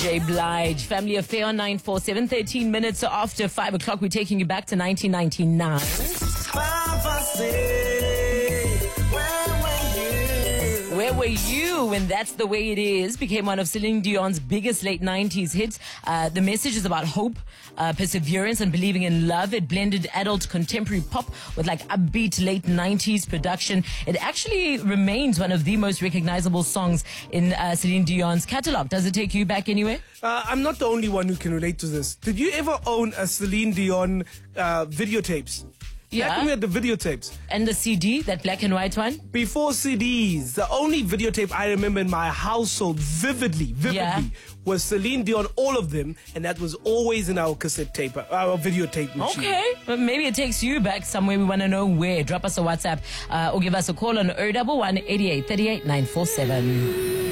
Jay Blige, Family Affair on 947, 13 minutes after 5 o'clock. We're taking you back to 1999. Where were you when That's the Way It Is became one of Celine Dion's biggest late 90s hits? The message is about hope, perseverance, and believing in love. It blended adult contemporary pop with like upbeat late 90s production. It actually remains one of the most recognizable songs in Celine Dion's catalog. Does it take you back anywhere? I'm not the only one who can relate to this. Did you ever own a Celine Dion videotapes? Yeah. Back when we had the videotapes. And the CD, that black and white one? Before CDs, the only videotape I remember in my household vividly was Celine Dion, all of them, and that was always in our cassette tape, our videotape machine. Okay, well, maybe it takes you back somewhere. We want to know where. Drop us a WhatsApp or give us a call on 011 88 38 947.